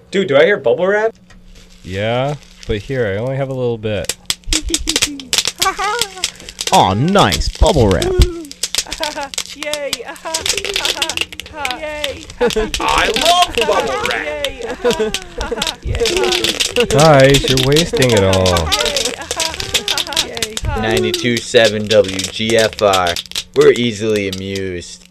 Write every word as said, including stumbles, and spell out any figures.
Dude, do I hear bubble wrap? Yeah, but here, I only have a little bit. Aw, nice. Bubble wrap. Yay! Yay! I love bubble wrap! Guys, you're wasting it all. ninety-two point seven W G F R. We're easily amused.